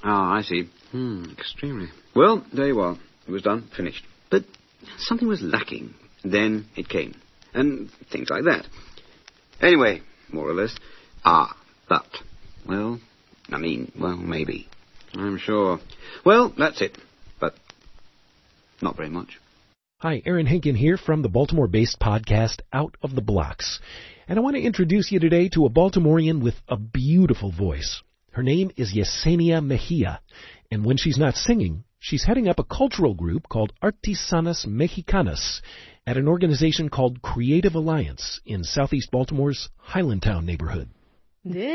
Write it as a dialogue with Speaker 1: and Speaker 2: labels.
Speaker 1: Ah, I see. Extremely. Well, there you are. It was done, finished. But something was lacking. Then it came. And things like that. Anyway, more or less. But. Well, maybe. I'm sure. Well, that's it. But not very much.
Speaker 2: Hi, Aaron Hinken here from the Baltimore-based podcast Out of the Blocks. And I want to introduce you today to a Baltimorean with a beautiful voice. Her name is Yesenia Mejia. And when she's not singing, she's heading up a cultural group called Artesanas Mexicanas at an organization called Creative Alliance in southeast Baltimore's Highlandtown neighborhood.